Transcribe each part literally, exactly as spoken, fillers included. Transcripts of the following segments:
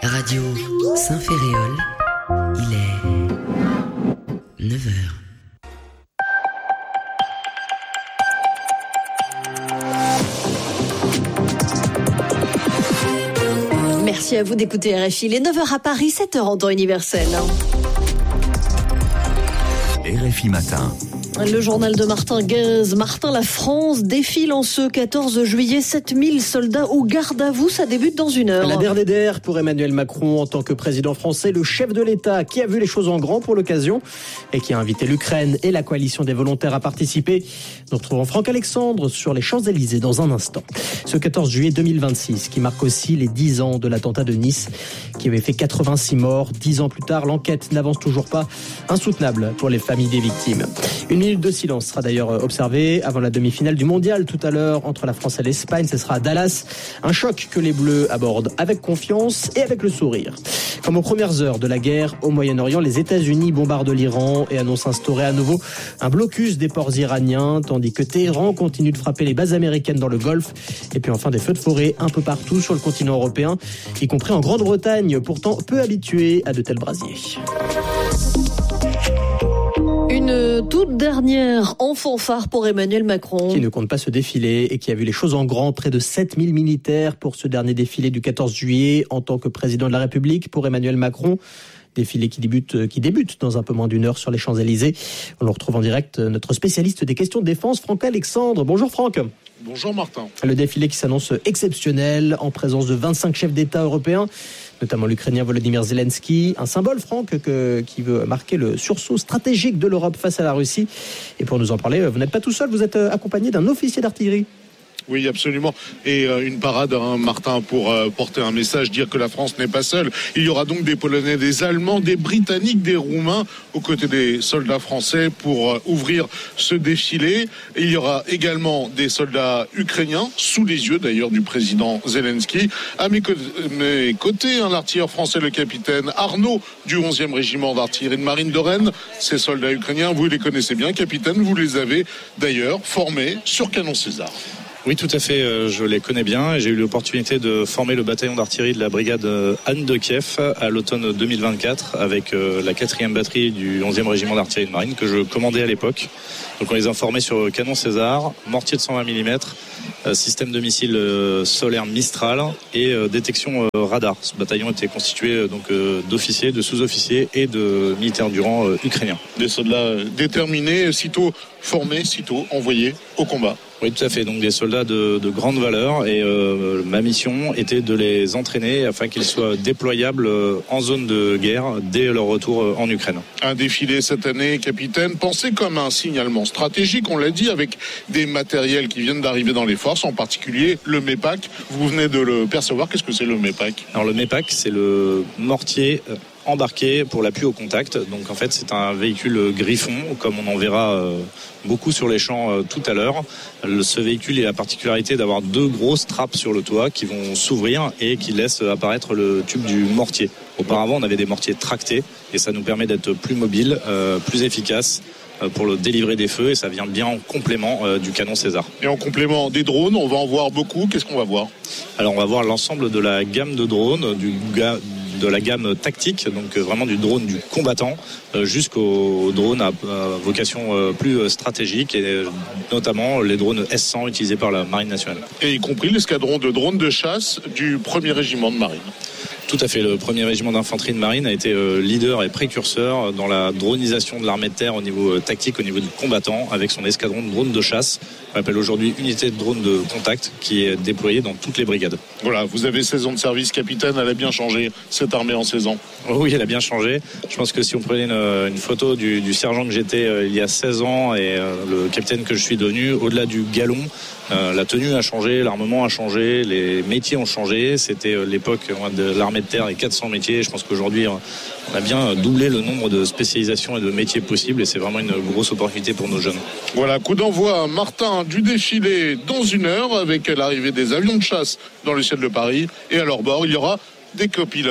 Radio Saint-Ferréol, il est neuf heures. Merci à vous d'écouter R F I. Il est neuf heures à Paris, sept heures en temps universel. R F I Matin. Le journal de Martin Guez. Martin, la France défile en ce quatorze juillet. sept mille soldats au garde à vous, ça débute dans une heure. La D R D D R pour Emmanuel Macron en tant que président français, le chef de l'État qui a vu les choses en grand pour l'occasion et qui a invité l'Ukraine et la coalition des volontaires à participer. Nous retrouvons Franck Alexandre sur les Champs-Élysées dans un instant. Ce quatorze juillet deux mille vingt-six qui marque aussi les dix ans de l'attentat de Nice qui avait fait quatre-vingt-six morts. dix ans plus tard, l'enquête n'avance toujours pas, insoutenable pour les familles des victimes. Une minute de silence sera d'ailleurs observée avant la demi-finale du mondial tout à l'heure entre la France et l'Espagne. Ce sera à Dallas. Un choc que les Bleus abordent avec confiance et avec le sourire. Comme aux premières heures de la guerre au Moyen-Orient, les États-Unis bombardent l'Iran et annoncent instaurer à nouveau un blocus des ports iraniens, tandis que Téhéran continue de frapper les bases américaines dans le Golfe. Et puis enfin des feux de forêt un peu partout sur le continent européen, y compris en Grande-Bretagne, pourtant peu habituée à de tels brasiers. Une toute dernière en fanfare pour Emmanuel Macron. Qui ne compte pas se défiler et qui a vu les choses en grand. Près de sept mille militaires pour ce dernier défilé du quatorze juillet en tant que président de la République pour Emmanuel Macron. Défilé qui débute, qui débute dans un peu moins d'une heure sur les Champs-Élysées. On le retrouve en direct, notre spécialiste des questions de défense, Franck Alexandre. Bonjour Franck. Bonjour Martin. Le défilé qui s'annonce exceptionnel en présence de vingt-cinq chefs d'État européens, notamment l'Ukrainien Volodymyr Zelensky. Un symbole, Franck, que, qui veut marquer le sursaut stratégique de l'Europe face à la Russie. Et pour nous en parler, vous n'êtes pas tout seul, vous êtes accompagné d'un officier d'artillerie. Oui, absolument. Et euh, une parade, hein, Martin, pour euh, porter un message, dire que la France n'est pas seule. Il y aura donc des Polonais, des Allemands, des Britanniques, des Roumains, aux côtés des soldats français pour euh, ouvrir ce défilé. Et il y aura également des soldats ukrainiens, sous les yeux d'ailleurs du président Zelensky. À mes, co- mes côtés, un artilleur français, le capitaine Arnaud, du onzième régiment d'artillerie de marine de Rennes. Ces soldats ukrainiens, vous les connaissez bien, capitaine, vous les avez d'ailleurs formés sur canon César. Oui, tout à fait, je les connais bien et j'ai eu l'opportunité de former le bataillon d'artillerie de la brigade Anne de Kiev à l'automne deux mille vingt-quatre avec la quatrième batterie du onzième régiment d'artillerie de marine que je commandais à l'époque. Donc on les a formés sur canon César, mortier de cent vingt millimètres, système de missiles solaire Mistral et détection radar. Ce bataillon était constitué donc d'officiers, de sous-officiers et de militaires du rang ukrainien. Des soldats déterminés, sitôt formés, sitôt envoyés au combat. Oui, tout à fait. Donc des soldats de, de grande valeur et euh, ma mission était de les entraîner afin qu'ils soient déployables en zone de guerre dès leur retour en Ukraine. Un défilé cette année, capitaine, pensé comme un signalement stratégique, on l'a dit, avec des matériels qui viennent d'arriver dans les forces, en particulier le MEPAC. Vous venez de le percevoir. Qu'est-ce que c'est le MEPAC ? Alors le MEPAC, c'est le mortier embarqué pour l'appui au contact. Donc en fait c'est un véhicule Griffon comme on en verra euh, beaucoup sur les champs euh, tout à l'heure. Le, ce véhicule a la particularité d'avoir deux grosses trappes sur le toit qui vont s'ouvrir et qui laissent apparaître le tube du mortier. Auparavant on avait des mortiers tractés et ça nous permet d'être plus mobile, euh, plus efficace euh, pour le délivrer des feux et ça vient bien en complément euh, du canon César. Et en complément des drones, on va en voir beaucoup. Qu'est-ce qu'on va voir ? Alors on va voir l'ensemble de la gamme de drones, du ga- de la gamme tactique, donc vraiment du drone du combattant jusqu'au drone à vocation plus stratégique et notamment les drones S cent utilisés par la Marine nationale. Et y compris l'escadron de drones de chasse du premier régiment de marine. Tout à fait, le premier régiment d'infanterie de marine a été leader et précurseur dans la dronisation de l'armée de terre au niveau tactique, au niveau du combattant, avec son escadron de drones de chasse, qu'on appelle aujourd'hui unité de drone de contact, qui est déployée dans toutes les brigades. Voilà, vous avez seize ans de service, capitaine, elle a bien changé, cette armée en seize ans. Oui, elle a bien changé. Je pense que si on prenait une, une photo du, du sergent que j'étais euh, il y a seize ans et euh, le capitaine que je suis devenu, au-delà du galon, euh, la tenue a changé, l'armement a changé, les métiers ont changé. C'était euh, l'époque de l'armée de terre et quatre cents métiers. Je pense qu'aujourd'hui, on a bien doublé le nombre de spécialisations et de métiers possibles et c'est vraiment une grosse opportunité pour nos jeunes. Voilà, coup d'envoi, Martin, du défilé dans une heure avec l'arrivée des avions de chasse dans le ciel de Paris et à leur bord, il y aura des copilotes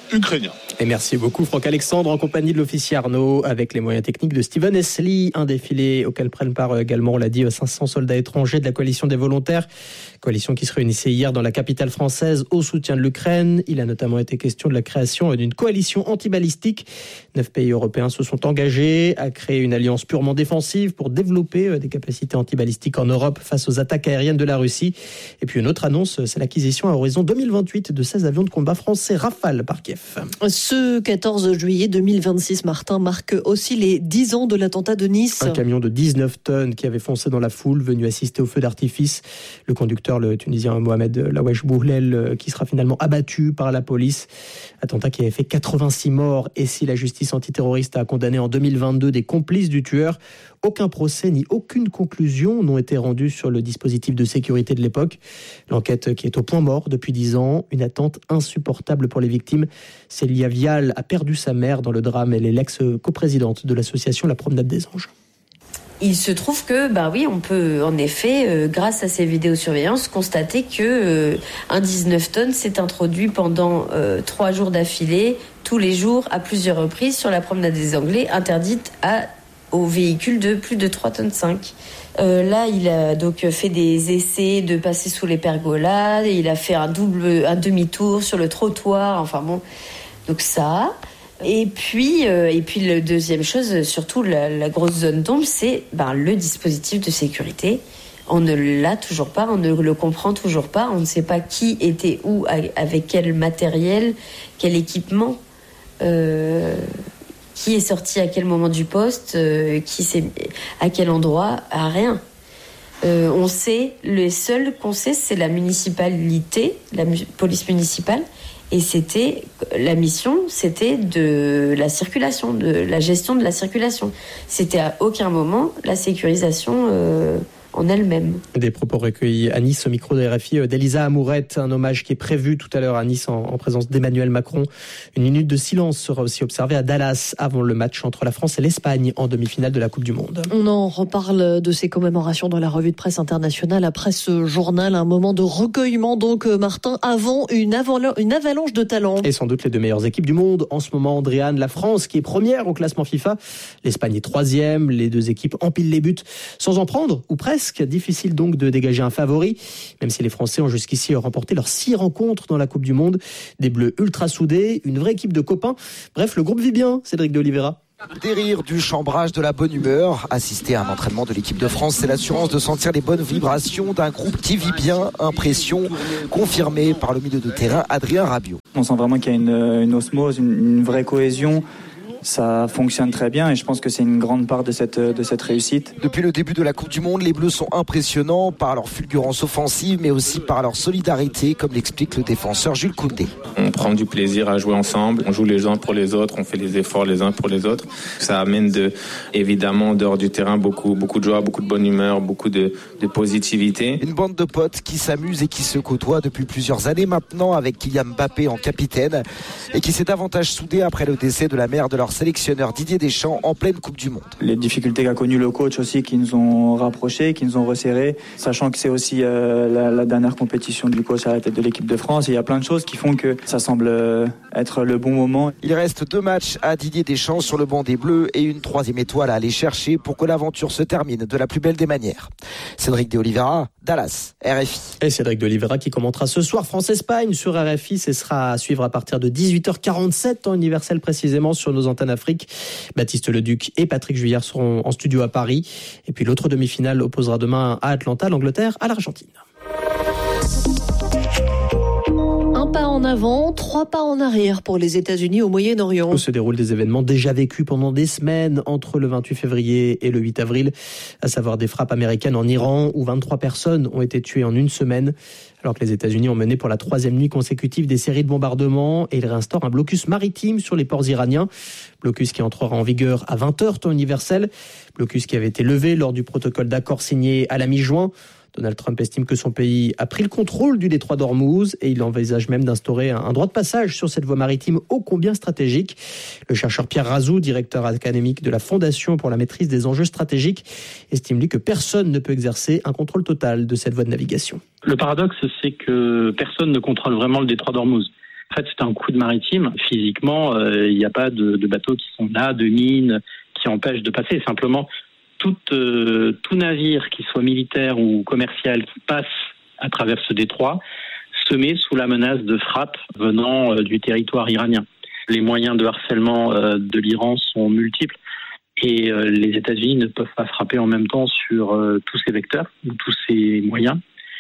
ukrainien. Et merci beaucoup Franck Alexandre en compagnie de l'officier Arnaud avec les moyens techniques de Steven Esli. Un défilé auquel prennent part également, on l'a dit, cinq cents soldats étrangers de la coalition des volontaires. Coalition qui se réunissait hier dans la capitale française au soutien de l'Ukraine. Il a notamment été question de la création d'une coalition anti-balistique. Neuf pays européens se sont engagés à créer une alliance purement défensive pour développer des capacités anti-balistiques en Europe face aux attaques aériennes de la Russie. Et puis une autre annonce, c'est l'acquisition à horizon deux mille vingt-huit de seize avions de combat français Rafale par Kiev. Ce quatorze juillet deux mille vingt-six, Martin, marque aussi les dix ans de l'attentat de Nice. Un camion de dix-neuf tonnes qui avait foncé dans la foule, venu assister au feu d'artifice. Le conducteur, le Tunisien Mohamed Lawesh Bouhlel, qui sera finalement abattu par la police. Attentat qui avait fait quatre-vingt-six morts. Et si la justice antiterroriste a condamné en deux mille vingt-deux des complices du tueur, aucun procès ni aucune conclusion n'ont été rendus sur le dispositif de sécurité de l'époque. L'enquête qui est au point mort depuis dix ans, une attente insupportable pour les victimes. Célia Vial a perdu sa mère dans le drame. Elle est l'ex-coprésidente de l'association La Promenade des Anges. Il se trouve que, bah oui, on peut en effet, euh, grâce à ces vidéosurveillances, constater que euh, un dix-neuf tonnes s'est introduit pendant euh, trois jours d'affilée, tous les jours, à plusieurs reprises, sur la promenade des Anglais, interdite à, aux véhicules de plus de trois tonnes cinq. Euh, là, il a donc fait des essais de passer sous les pergolas, et il a fait un double, un demi-tour sur le trottoir. Enfin bon, donc ça. Et puis, euh, et puis, la deuxième chose, surtout la, la grosse zone d'ombre, c'est ben, le dispositif de sécurité. On ne l'a toujours pas, on ne le comprend toujours pas. On ne sait pas qui était où, avec quel matériel, quel équipement, euh, qui est sorti à quel moment du poste, euh, qui c'est à quel endroit, à rien. Euh, on sait, le seul qu'on sait, c'est la municipalité, la mu- police municipale. Et c'était, la mission, c'était de la circulation, de la gestion de la circulation. C'était à aucun moment la sécurisation euh, en elle-même. Des propos recueillis à Nice au micro de R F I d'Elisa Amourette, un hommage qui est prévu tout à l'heure à Nice en, en présence d'Emmanuel Macron. Une minute de silence sera aussi observée à Dallas avant le match entre la France et l'Espagne en demi-finale de la Coupe du Monde. On en reparle de ces commémorations dans la revue de presse internationale après ce journal, un moment de recueillement donc Martin avant une, aval- une avalanche de talents. Et sans doute les deux meilleures équipes du monde en ce moment, Andréane, la France qui est première au classement FIFA, l'Espagne est troisième, les deux équipes empilent les buts sans en prendre ou presque. Difficile donc de dégager un favori, même si les Français ont jusqu'ici remporté leurs six rencontres dans la Coupe du Monde. Des Bleus ultra soudés, une vraie équipe de copains. Bref, le groupe vit bien, Cédric de Oliveira. Des rires, du chambrage, de la bonne humeur. Assister à un entraînement de l'équipe de France, c'est l'assurance de sentir les bonnes vibrations d'un groupe qui vit bien. Impression confirmée par le milieu de terrain Adrien Rabiot. On sent vraiment qu'il y a une, une osmose, une, une vraie cohésion. Ça fonctionne très bien et je pense que c'est une grande part de cette, de cette réussite. Depuis le début de la Coupe du Monde, les Bleus sont impressionnants par leur fulgurance offensive mais aussi par leur solidarité, comme l'explique le défenseur Jules Koundé. On prend du plaisir à jouer ensemble, on joue les uns pour les autres, on fait les efforts les uns pour les autres. Ça amène de, évidemment, dehors du terrain, beaucoup, beaucoup de joie, beaucoup de bonne humeur, beaucoup de, de positivité. Une bande de potes qui s'amusent et qui se côtoient depuis plusieurs années maintenant avec Kylian Mbappé en capitaine et qui s'est davantage soudé après le décès de la mère de leur sélectionneur Didier Deschamps en pleine Coupe du Monde. Les difficultés qu'a connues le coach aussi qui nous ont rapprochés, qui nous ont resserrés, sachant que c'est aussi euh, la, la dernière compétition du coach à la tête de l'équipe de France. Et il y a plein de choses qui font que ça semble euh, être le bon moment. Il reste deux matchs à Didier Deschamps sur le banc des Bleus et une troisième étoile à aller chercher pour que l'aventure se termine de la plus belle des manières. Cédric de Oliveira, Dallas, R F I. Et Cédric de Oliveira qui commentera ce soir France-Espagne sur R F I. Ce sera à suivre à partir de dix-huit heures quarante-sept, temps universel précisément, sur nos antennes Afrique. Baptiste Leduc et Patrick Juillard seront en studio à Paris. Et puis l'autre demi-finale opposera demain à Atlanta l'Angleterre à l'Argentine. Un pas en avant, trois pas en arrière pour les États-Unis au Moyen-Orient. Où se déroulent des événements déjà vécus pendant des semaines entre le vingt-huit février et le huit avril, à savoir des frappes américaines en Iran où vingt-trois personnes ont été tuées en une semaine, alors que les États-Unis ont mené pour la troisième nuit consécutive des séries de bombardements et ils réinstaurent un blocus maritime sur les ports iraniens. Blocus qui entrera en vigueur à vingt heures temps universel. Blocus qui avait été levé lors du protocole d'accord signé à la mi-juin. Donald Trump estime que son pays a pris le contrôle du détroit d'Ormuz et il envisage même d'instaurer un droit de passage sur cette voie maritime ô combien stratégique. Le chercheur Pierre Razou, directeur académique de la Fondation pour la maîtrise des enjeux stratégiques, estime lui que personne ne peut exercer un contrôle total de cette voie de navigation. Le paradoxe, c'est que personne ne contrôle vraiment le détroit d'Ormuz. En fait, c'est un coude maritime. Physiquement, il euh, n'y a pas de, de bateaux qui sont là, de mines qui empêchent de passer. Simplement, tout, euh, tout navire, qui soit militaire ou commercial, qui passe à travers ce détroit, se met sous la menace de frappe venant euh, du territoire iranien. Les moyens de harcèlement euh, de l'Iran sont multiples et euh, les États-Unis ne peuvent pas frapper en même temps sur euh, tous ces vecteurs ou tous ces moyens.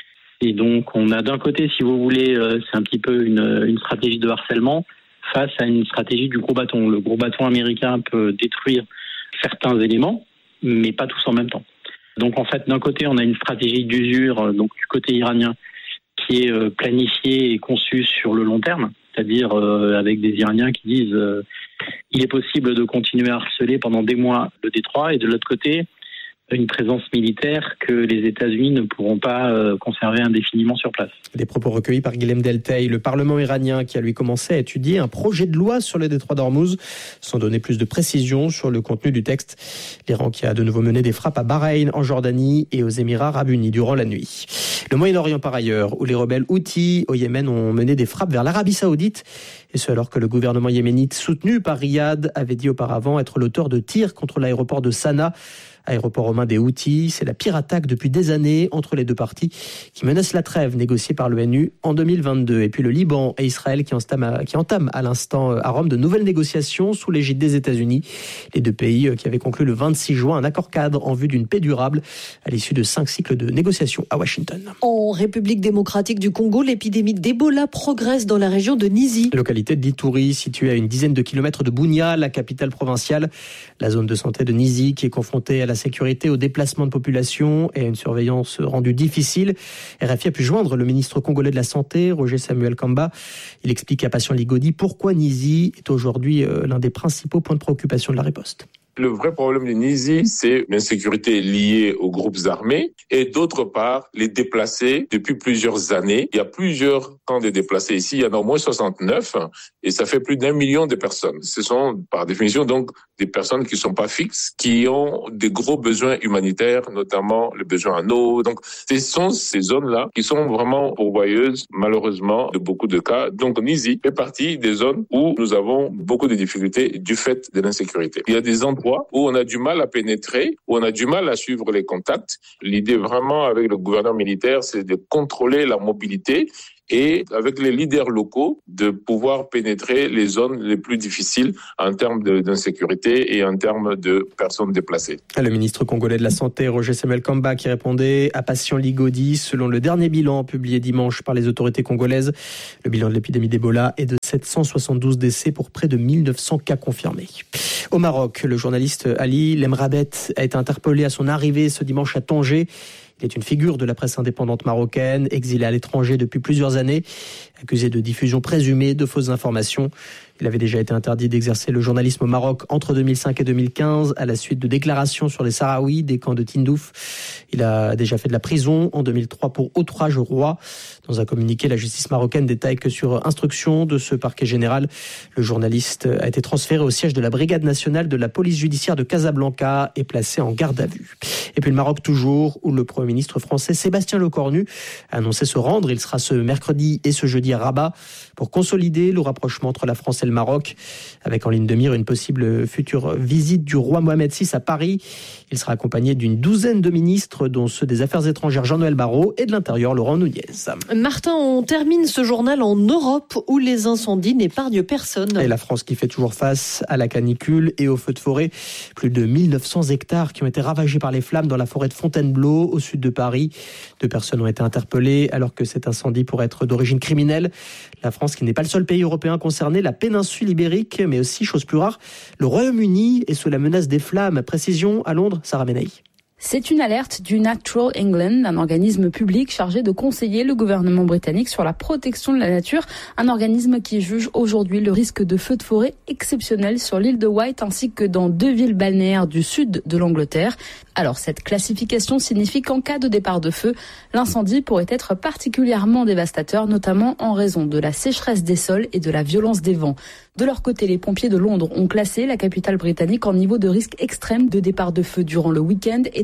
Et donc, on a d'un côté, si vous voulez, euh, c'est un petit peu une, une stratégie de harcèlement face à une stratégie du gros bâton. Le gros bâton américain peut détruire certains éléments, mais pas tous en même temps. Donc, en fait, d'un côté, on a une stratégie d'usure, euh, donc du côté iranien, qui est euh, planifiée et conçue sur le long terme, c'est-à-dire euh, avec des Iraniens qui disent euh, il est possible de continuer à harceler pendant des mois le détroit, et de l'autre côté, une présence militaire que les États-Unis ne pourront pas euh, conserver indéfiniment sur place. Des propos recueillis par Guilhem Delteil, le Parlement iranien qui a lui commencé à étudier un projet de loi sur le détroit d'Ormuz, sans donner plus de précisions sur le contenu du texte. L'Iran qui a de nouveau mené des frappes à Bahreïn, en Jordanie et aux Émirats arabes unis durant la nuit. Le Moyen-Orient par ailleurs, où les rebelles Houthis au Yémen ont mené des frappes vers l'Arabie Saoudite, et ce alors que le gouvernement yéménite soutenu par Riyad avait dit auparavant être l'auteur de tirs contre l'aéroport de Sanaa, aéroport romain des Houthis. C'est la pire attaque depuis des années entre les deux parties qui menace la trêve négociée par l'ONU en deux mille vingt-deux. Et puis le Liban et Israël qui entament, qui entament à l'instant à Rome de nouvelles négociations sous l'égide des États-Unis. Les deux pays qui avaient conclu le vingt-six juin un accord cadre en vue d'une paix durable à l'issue de cinq cycles de négociations à Washington. En République démocratique du Congo, l'épidémie d'Ebola progresse dans la région de Nizi. Localité d'Ituri, située à une dizaine de kilomètres de Bunia, la capitale provinciale. La zone de santé de Nizi qui est confrontée à la sécurité, au déplacement de population et à une surveillance rendue difficile. R F I a pu joindre le ministre congolais de la Santé, Roger Samuel Kamba. Il explique à Patient Ligodi pourquoi Nizi est aujourd'hui l'un des principaux points de préoccupation de la riposte. Le vrai problème de Nizi, c'est l'insécurité liée aux groupes armés et d'autre part, les déplacés depuis plusieurs années. Il y a plusieurs camps de déplacés ici, il y en a au moins soixante-neuf et ça fait plus d'un million de personnes. Ce sont par définition donc des personnes qui ne sont pas fixes, qui ont des gros besoins humanitaires, notamment le besoin en eau. Donc ce sont ces zones-là qui sont vraiment pourvoyeuses malheureusement de beaucoup de cas. Donc Nizi fait partie des zones où nous avons beaucoup de difficultés du fait de l'insécurité. Il y a des endroits où on a du mal à pénétrer, où on a du mal à suivre les contacts. L'idée vraiment avec le gouvernement militaire, c'est de contrôler la mobilité et avec les leaders locaux, de pouvoir pénétrer les zones les plus difficiles en termes de, d'insécurité et en termes de personnes déplacées. Le ministre congolais de la Santé, Roger Samuel Kamba, qui répondait à Patient Ligodi. Selon le dernier bilan publié dimanche par les autorités congolaises, le bilan de l'épidémie d'Ebola est de sept cent soixante-douze décès pour près de mille neuf cents cas confirmés. Au Maroc, le journaliste Ali Lemrabet a été interpellé à son arrivée ce dimanche à Tanger. Il est une figure de la presse indépendante marocaine, exilé à l'étranger depuis plusieurs années, accusé de diffusion présumée de fausses informations. Il avait déjà été interdit d'exercer le journalisme au Maroc entre deux mille cinq et deux mille quinze à la suite de déclarations sur les Sahraouis des camps de Tindouf. Il a déjà fait de la prison en deux mille trois pour outrage au roi. Dans un communiqué, la justice marocaine détaille que sur instruction de ce parquet général, le journaliste a été transféré au siège de la brigade nationale de la police judiciaire de Casablanca et placé en garde à vue. Et puis le Maroc toujours, où le Premier ministre français Sébastien Lecornu a annoncé se rendre. Il sera ce mercredi et ce jeudi à Rabat pour consolider le rapprochement entre la France et le Maroc, avec en ligne de mire une possible future visite du roi Mohamed six à Paris. Il sera accompagné d'une douzaine de ministres, dont ceux des Affaires étrangères Jean-Noël Barrot et de l'Intérieur Laurent Nunez. Martin, on termine ce journal en Europe où les incendies n'épargnent personne. Et la France qui fait toujours face à la canicule et aux feux de forêt. Plus de mille neuf cents hectares qui ont été ravagés par les flammes dans la forêt de Fontainebleau, au sud de Paris. Deux personnes ont été interpellées alors que cet incendie pourrait être d'origine criminelle. La France qui n'est pas le seul pays européen concerné, la péninsule ibérique, mais aussi, chose plus rare, le Royaume-Uni est sous la menace des flammes. Précision à Londres, Sarah Menei. C'est une alerte du Natural England, un organisme public chargé de conseiller le gouvernement britannique sur la protection de la nature, un organisme qui juge aujourd'hui le risque de feux de forêt exceptionnel sur l'île de Wight ainsi que dans deux villes balnéaires du sud de l'Angleterre. Alors cette classification signifie qu'en cas de départ de feu, l'incendie pourrait être particulièrement dévastateur, notamment en raison de la sécheresse des sols et de la violence des vents. De leur côté, les pompiers de Londres ont classé la capitale britannique en niveau de risque extrême de départ de feu durant le week-end et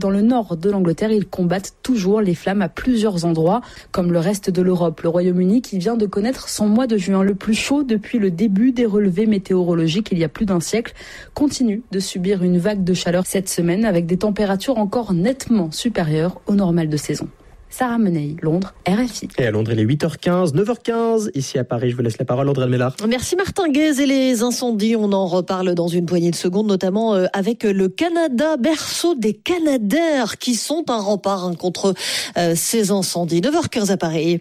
dans le nord de l'Angleterre, ils combattent toujours les flammes à plusieurs endroits, comme le reste de l'Europe. Le Royaume-Uni qui vient de connaître son mois de juin le plus chaud depuis le début des relevés météorologiques il y a plus d'un siècle, continue de subir une vague de chaleur cette semaine avec des températures encore nettement supérieures au normal de saison. Sarah Menei, Londres, R F I. Et à Londres, il est huit heures quinze, neuf heures quinze. Ici à Paris, je vous laisse la parole, Audrey Mélard. Merci Martin Guez. Et les incendies, on en reparle dans une poignée de secondes, notamment avec le Canada, berceau des Canadaires, qui sont un rempart contre ces incendies. neuf heures quinze à Paris.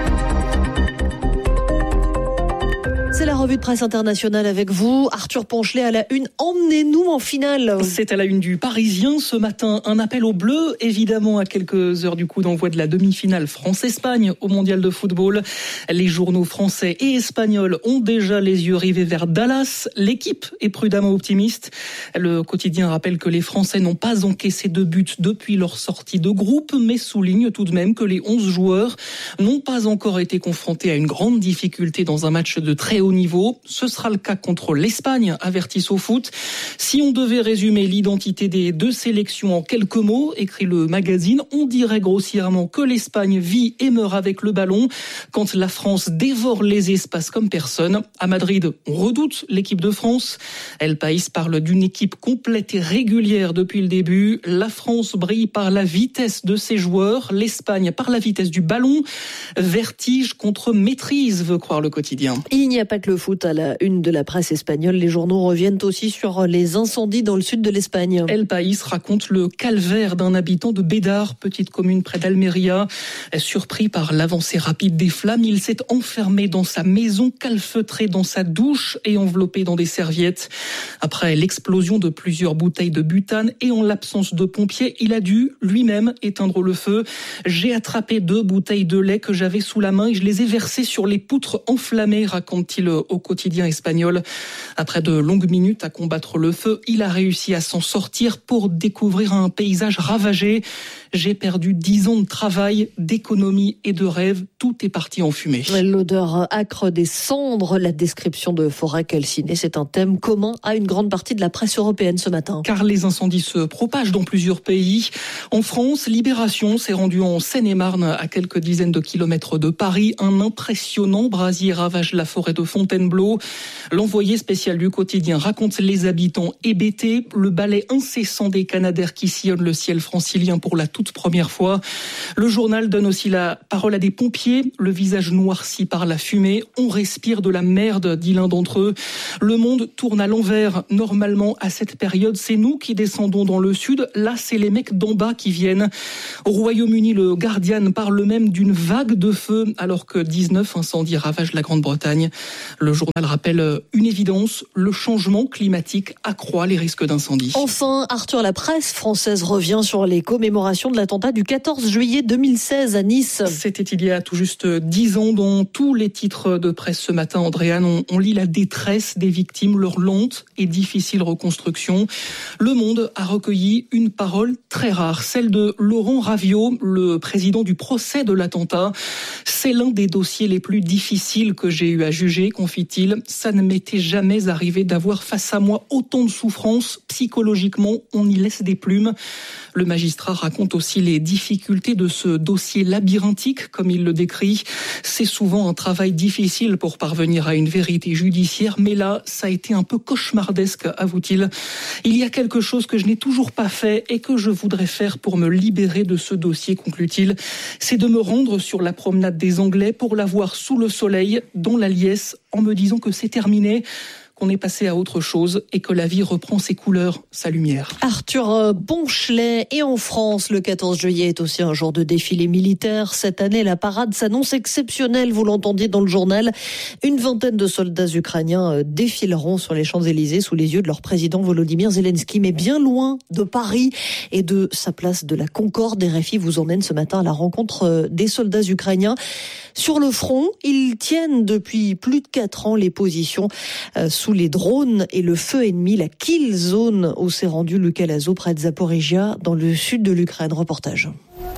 C'est la revue de presse internationale avec vous. Arthur Ponchelet à la une. Emmenez-nous en finale. C'est à la une du Parisien ce matin. Un appel aux Bleus, évidemment, à quelques heures du coup d'envoi de la demi-finale France-Espagne au Mondial de football. Les journaux français et espagnols ont déjà les yeux rivés vers Dallas. L'équipe est prudemment optimiste. Le quotidien rappelle que les Français n'ont pas encaissé de but depuis leur sortie de groupe, mais souligne tout de même que les onze joueurs n'ont pas encore été confrontés à une grande difficulté dans un match de très haut niveau. Ce sera le cas contre l'Espagne, avertit SoFoot. Si on devait résumer l'identité des deux sélections en quelques mots, écrit le magazine, on dirait grossièrement que l'Espagne vit et meurt avec le ballon quand la France dévore les espaces comme personne. À Madrid, on redoute l'équipe de France. El País parle d'une équipe complète et régulière depuis le début. La France brille par la vitesse de ses joueurs, l'Espagne par la vitesse du ballon. Vertige contre maîtrise, veut croire le quotidien. Il n'y a pas que le foot à la une de la presse espagnole. Les journaux reviennent aussi sur les incendies dans le sud de l'Espagne. El País raconte le calvaire d'un habitant de Bédar, petite commune près d'Almeria. Surpris par l'avancée rapide des flammes, il s'est enfermé dans sa maison, calfeutré dans sa douche et enveloppé dans des serviettes. Après l'explosion de plusieurs bouteilles de butane et en l'absence de pompiers, il a dû lui-même éteindre le feu. J'ai attrapé deux bouteilles de lait que j'avais sous la main et je les ai versées sur les poutres enflammées, raconte-t-il au quotidien espagnol. Après de longues minutes à combattre le feu, il a réussi à s'en sortir pour découvrir un paysage ravagé. J'ai perdu dix ans de travail, d'économie et de rêve. Tout est parti en fumée. L'odeur âcre des cendres, la description de forêts calcinées, c'est un thème commun à une grande partie de la presse européenne ce matin. Car les incendies se propagent dans plusieurs pays. En France, Libération s'est rendue en Seine-et-Marne, à quelques dizaines de kilomètres de Paris. Un impressionnant brasier ravage la forêt de Fontainebleau. L'envoyé spécial du quotidien raconte les habitants hébétés, le balai incessant des Canadaires qui sillonnent le ciel francilien pour la toute première fois. Le journal donne aussi la parole à des pompiers, le visage noirci par la fumée. On respire de la merde, dit l'un d'entre eux. Le monde tourne à l'envers. Normalement, à cette période, c'est nous qui descendons dans le sud. Là, c'est les mecs d'en bas qui viennent. Au Royaume-Uni, le Guardian parle même d'une vague de feu, alors que dix-neuf incendies ravagent la Grande-Bretagne. Le journal rappelle une évidence, le changement climatique accroît les risques d'incendie. Enfin, Arthur, la presse française revient sur les commémorations de l'attentat du quatorze juillet deux mille seize à Nice. C'était il y a tout juste dix ans. Dans tous les titres de presse ce matin, Andréane, on, on lit la détresse des victimes, leur lente et difficile reconstruction. Le Monde a recueilli une parole très rare, celle de Laurent Raviot, le président du procès de l'attentat. C'est l'un des dossiers les plus difficiles que j'ai eu à juger, confie-t-il. Ça ne m'était jamais arrivé d'avoir face à moi autant de souffrance. Psychologiquement, on y laisse des plumes. Le magistrat raconte aussi les difficultés de ce dossier labyrinthique, comme il le décrit. C'est souvent un travail difficile pour parvenir à une vérité judiciaire, mais là, ça a été un peu cauchemardesque, avoue-t-il. Il y a quelque chose que je n'ai toujours pas fait et que je voudrais faire pour me libérer de ce dossier, conclut-il. C'est de me rendre sur la promenade des Anglais pour la voir sous le soleil, dans la liesse, en me disant que c'est terminé, qu'on est passé à autre chose et que la vie reprend ses couleurs, sa lumière. Arthur Ponchelet. Et en France, le quatorze juillet est aussi un jour de défilé militaire. Cette année, la parade s'annonce exceptionnelle, vous l'entendiez dans le journal. Une vingtaine de soldats ukrainiens défileront sur les Champs-Élysées sous les yeux de leur président Volodymyr Zelensky, mais bien loin de Paris et de sa place de la Concorde. R F I vous emmène ce matin à la rencontre des soldats ukrainiens. Sur le front, ils tiennent depuis plus de quatre ans les positions sous les drones et le feu ennemi, la kill zone où s'est rendu Lucas Lazo près de Zaporizhia dans le sud de l'Ukraine. Reportage.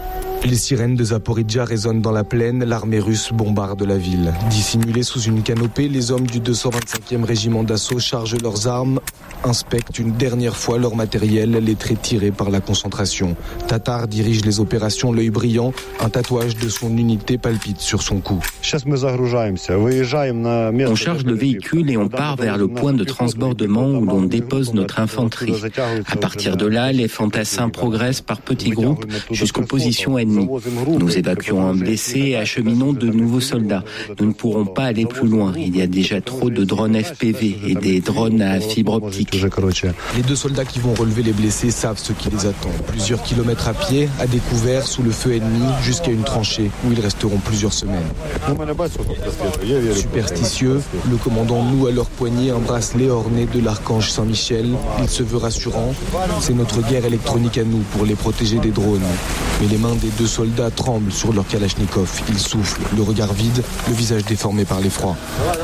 Les sirènes de Zaporijjia résonnent dans la plaine, l'armée russe bombarde la ville. Dissimulés sous une canopée, les hommes du deux cent vingt-cinquième régiment d'assaut chargent leurs armes, inspectent une dernière fois leur matériel, les traits tirés par la concentration. Tatar dirige les opérations l'œil brillant, un tatouage de son unité palpite sur son cou. On charge le véhicule et on part vers le point de transbordement où l'on dépose notre infanterie. À partir de là, les fantassins progressent par petits groupes jusqu'aux positions ennemies. Nous évacuons un blessé et acheminons de nouveaux soldats. Nous ne pourrons pas aller plus loin. Il y a déjà trop de drones F P V et des drones à fibre optique. Les deux soldats qui vont relever les blessés savent ce qui les attend. Plusieurs kilomètres à pied, à découvert, sous le feu ennemi, jusqu'à une tranchée où ils resteront plusieurs semaines. Superstitieux, le commandant noue à leur poignet un bracelet orné de l'archange Saint-Michel. Il se veut rassurant. C'est notre guerre électronique à nous pour les protéger des drones. Mais les mains des deux soldats tremblent sur leur kalachnikov. Ils soufflent, le regard vide, le visage déformé par l'effroi.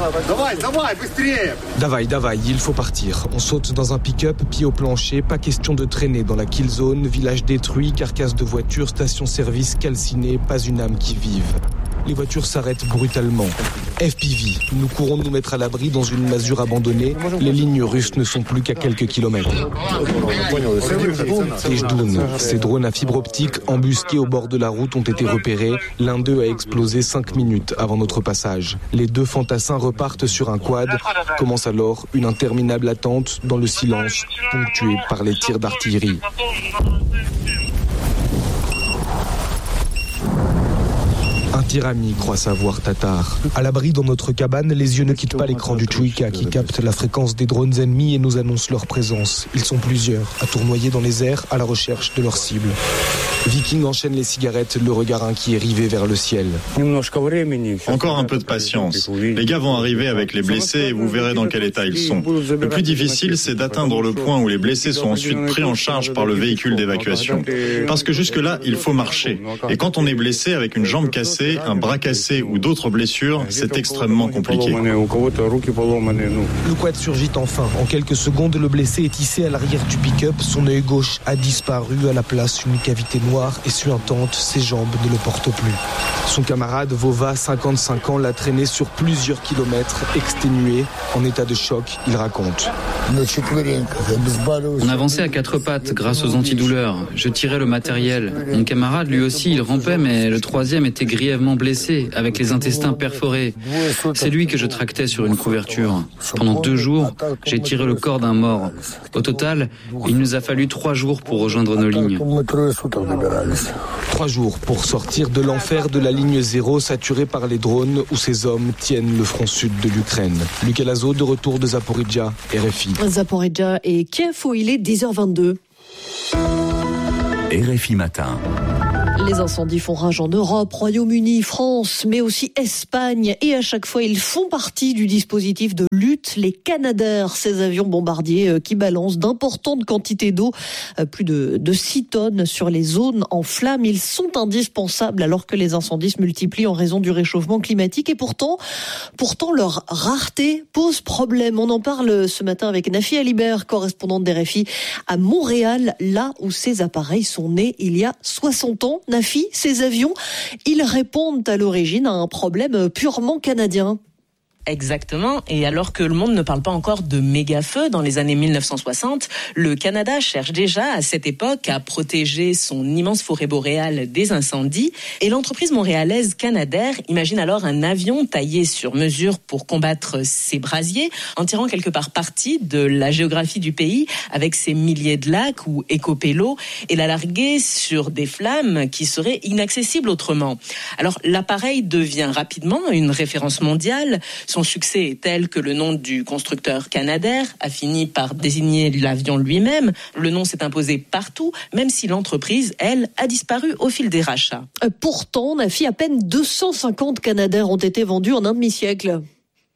Davai, davai, il faut partir. On saute dans un pick-up, pied au plancher, pas question de traîner dans la kill zone, village détruit, carcasse de voitures, station-service calcinée, pas une âme qui vive. Les voitures s'arrêtent brutalement. F P V, nous courons nous mettre à l'abri dans une masure abandonnée. Les lignes russes ne sont plus qu'à quelques kilomètres. Ejdoun, ces drones à fibre optique embusqués au bord de la route ont été repérés. L'un d'eux a explosé cinq minutes avant notre passage. Les deux fantassins repartent sur un quad. Commence alors une interminable attente dans le silence, ponctuée par les tirs d'artillerie. Un tirami croit savoir Tatar. À l'abri dans notre cabane, les yeux ne quittent pas l'écran du Tchouïka qui capte la fréquence des drones ennemis et nous annonce leur présence. Ils sont plusieurs, à tournoyer dans les airs à la recherche de leur cible. Viking enchaîne les cigarettes, le regard inquiet rivé vers le ciel. Encore un peu de patience. Les gars vont arriver avec les blessés et vous verrez dans quel état ils sont. Le plus difficile, c'est d'atteindre le point où les blessés sont ensuite pris en charge par le véhicule d'évacuation. Parce que jusque-là, il faut marcher. Et quand on est blessé avec une jambe cassée, un bras cassé ou d'autres blessures, c'est extrêmement compliqué. Le quad surgit enfin. En quelques secondes, le blessé est hissé à l'arrière du pick-up. Son œil gauche a disparu. À la place, une cavité noire et suintante. Ses jambes ne le portent plus. Son camarade, Vova, cinquante-cinq ans, l'a traîné sur plusieurs kilomètres, exténué, en état de choc, il raconte. On avançait à quatre pattes grâce aux antidouleurs. Je tirais le matériel. Mon camarade, lui aussi, il rampait, mais le troisième était grièvement blessé, avec les intestins perforés. C'est lui que je tractais sur une couverture. Pendant deux jours, j'ai tiré le corps d'un mort. Au total, il nous a fallu trois jours pour rejoindre nos lignes. Trois jours pour sortir de l'enfer de la ligne zéro saturée par les drones où ces hommes tiennent le front sud de l'Ukraine. Lucas Lazo de retour de Zaporijjia, R F I. Zaporijjia et Kiev où il est dix heures vingt-deux. R F I Matin. Les incendies font rage en Europe, Royaume-Uni, France, mais aussi Espagne. Et à chaque fois, ils font partie du dispositif de lutte. Les Canadair, ces avions bombardiers qui balancent d'importantes quantités d'eau, plus de, de six tonnes sur les zones en flammes. Ils sont indispensables alors que les incendies se multiplient en raison du réchauffement climatique. Et pourtant, pourtant leur rareté pose problème. On en parle ce matin avec Nafi Alibert, correspondante d'R F I à Montréal, là où ces appareils sont nés il y a soixante ans. Nafi, ces avions, ils répondent à l'origine à un problème purement canadien. Exactement. Et alors que le monde ne parle pas encore de méga-feux dans les années mille neuf cent soixante, le Canada cherche déjà à cette époque à protéger son immense forêt boréale des incendies. Et l'entreprise montréalaise Canadair imagine alors un avion taillé sur mesure pour combattre ces brasiers, en tirant quelque part parti de la géographie du pays avec ses milliers de lacs ou écopélos et la larguer sur des flammes qui seraient inaccessibles autrement. Alors l'appareil devient rapidement une référence mondiale. Son succès est tel que le nom du constructeur Canadair a fini par désigner l'avion lui-même. Le nom s'est imposé partout, même si l'entreprise, elle, a disparu au fil des rachats. Pourtant, Nafi, à peine deux cent cinquante Canadair ont été vendus en un demi-siècle.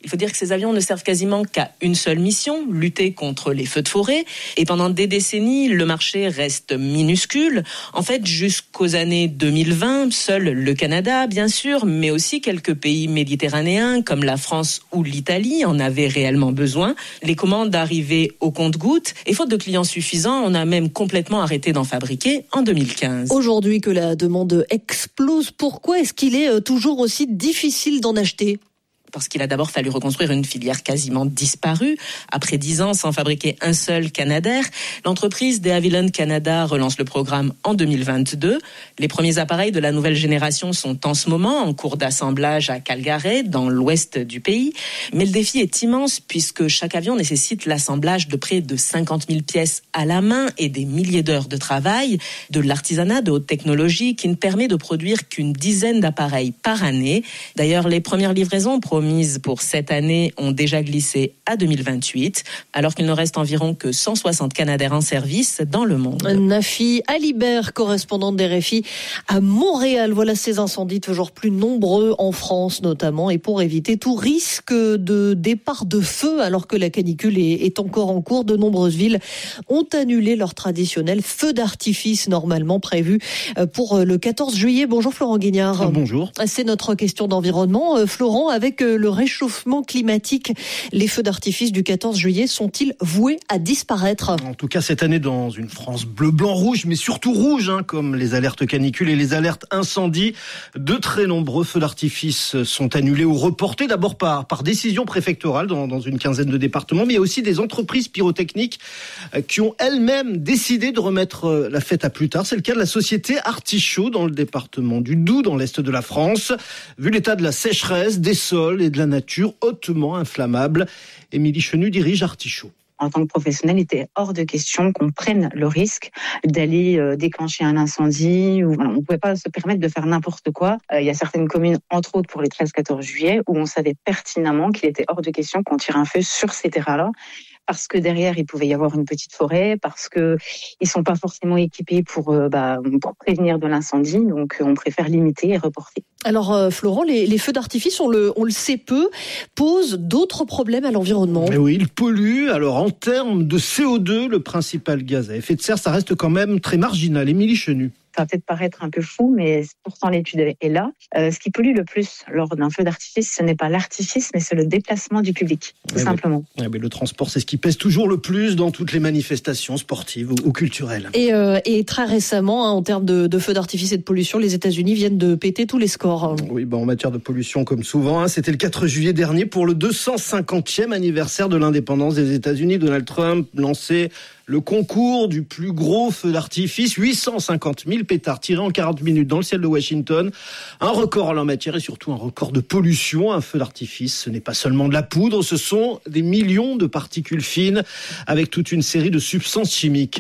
Il faut dire que ces avions ne servent quasiment qu'à une seule mission, lutter contre les feux de forêt. Et pendant des décennies, le marché reste minuscule. En fait, jusqu'aux années deux mille vingt, seul le Canada, bien sûr, mais aussi quelques pays méditerranéens comme la France ou l'Italie en avaient réellement besoin. Les commandes arrivaient au compte-gouttes et faute de clients suffisants, on a même complètement arrêté d'en fabriquer en deux mille quinze. Aujourd'hui que la demande explose, pourquoi est-ce qu'il est toujours aussi difficile d'en acheter ? Parce qu'il a d'abord fallu reconstruire une filière quasiment disparue. Après dix ans sans fabriquer un seul Canadair, l'entreprise de Havilland Canada relance le programme en deux mille vingt-deux. Les premiers appareils de la nouvelle génération sont en ce moment en cours d'assemblage à Calgary, dans l'ouest du pays. Mais le défi est immense puisque chaque avion nécessite l'assemblage de près de cinquante mille pièces à la main et des milliers d'heures de travail, de l'artisanat de haute technologie qui ne permet de produire qu'une dizaine d'appareils par année. D'ailleurs, les premières livraisons promises pour cette année ont déjà glissé à deux mille vingt-huit, alors qu'il ne reste environ que cent soixante Canadair en service dans le monde. Nafi Alibert, correspondante des R F I à Montréal. Voilà ces incendies toujours plus nombreux en France notamment, et pour éviter tout risque de départ de feu alors que la canicule est, est encore en cours, de nombreuses villes ont annulé leur traditionnel feu d'artifice normalement prévu pour le quatorze juillet. Bonjour Florent Guignard. Bonjour. C'est notre question d'environnement. Florent, avec le réchauffement climatique, les feux d'artifice du quatorze juillet sont-ils voués à disparaître ? En tout cas, cette année, dans une France bleu, blanc, rouge, mais surtout rouge, hein, comme les alertes canicules et les alertes incendies, de très nombreux feux d'artifice sont annulés ou reportés, d'abord par, par décision préfectorale dans, dans une quinzaine de départements, mais il y a aussi des entreprises pyrotechniques qui ont elles-mêmes décidé de remettre la fête à plus tard. C'est le cas de la société Artichaut dans le département du Doubs, dans l'est de la France. Vu l'état de la sécheresse, des sols et de la nature hautement inflammable, Émilie Chenu dirige Artichaut. En tant que professionnel, il était hors de question qu'on prenne le risque d'aller euh, déclencher un incendie. Ou, voilà, on ne pouvait pas se permettre de faire n'importe quoi. Euh, il y a certaines communes, entre autres pour les treize quatorze juillet, où on savait pertinemment qu'il était hors de question qu'on tire un feu sur ces terrains-là. Parce que derrière, il pouvait y avoir une petite forêt, parce que ils sont pas forcément équipés pour, euh, bah, pour prévenir de l'incendie. Donc, on préfère limiter et reporter. Alors, euh, Florent, les, les feux d'artifice, on le, on le sait peu, posent d'autres problèmes à l'environnement. Mais oui, ils polluent. Alors, en termes de C O deux, le principal gaz à effet de serre, ça reste quand même très marginal. Émilie Chenu. Ça va peut-être paraître un peu fou, mais pourtant l'étude est là. Euh, ce qui pollue le plus lors d'un feu d'artifice, ce n'est pas l'artifice, mais c'est le déplacement du public, tout ouais, simplement. Ouais, mais le transport, c'est ce qui pèse toujours le plus dans toutes les manifestations sportives ou, ou culturelles. Et, euh, et très récemment, hein, en termes de, de feux d'artifice et de pollution, les États-Unis viennent de péter tous les scores. Oui, bah en matière de pollution, comme souvent, hein, c'était le quatre juillet dernier pour le deux cent cinquantième anniversaire de l'indépendance des États-Unis. Donald Trump lançait le concours du plus gros feu d'artifice, huit cent cinquante mille pétards tirés en quarante minutes dans le ciel de Washington. Un record en la matière et surtout un record de pollution. Un feu d'artifice, ce n'est pas seulement de la poudre, ce sont des millions de particules fines avec toute une série de substances chimiques.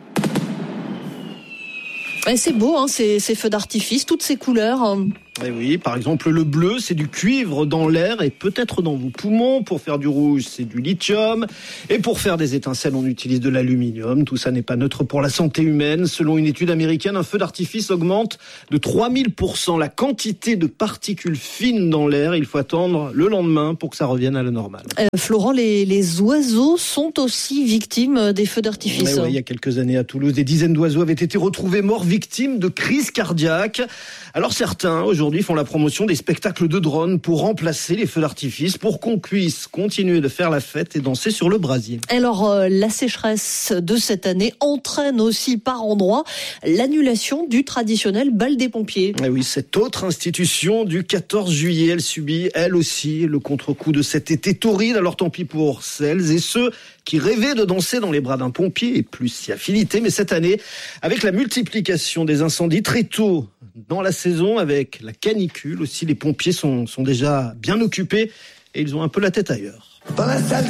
Et c'est beau, hein, ces, ces feux d'artifice, toutes ces couleurs. Et oui, par exemple, le bleu, c'est du cuivre dans l'air et peut-être dans vos poumons. Pour faire du rouge, c'est du lithium. Et pour faire des étincelles, on utilise de l'aluminium. Tout ça n'est pas neutre pour la santé humaine. Selon une étude américaine, un feu d'artifice augmente de trois mille pour cent la quantité de particules fines dans l'air. Il faut attendre le lendemain pour que ça revienne à la normale. Euh, Florent, les, les oiseaux sont aussi victimes des feux d'artifice. Ouais, ouais, il y a quelques années à Toulouse, des dizaines d'oiseaux avaient été retrouvés morts victimes de crises cardiaques. Alors certains, aujourd'hui, font la promotion des spectacles de drones pour remplacer les feux d'artifice, pour qu'on puisse continuer de faire la fête et danser sur le brasier. Alors, euh, la sécheresse de cette année entraîne aussi par endroits l'annulation du traditionnel bal des pompiers. Et oui, cette autre institution du quatorze juillet, elle subit, elle aussi, le contre-coup de cet été torride. Alors tant pis pour celles et ceux qui rêvaient de danser dans les bras d'un pompier et plus s'y affiliter. Mais cette année, avec la multiplication des incendies très tôt dans la saison, avec la canicule aussi, les pompiers sont, sont déjà bien occupés et ils ont un peu la tête ailleurs. Dans la salle